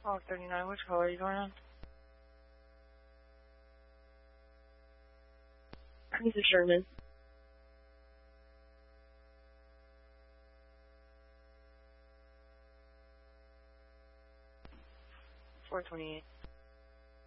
Oh, 39. Which color are you going on? This is Sherman. $428.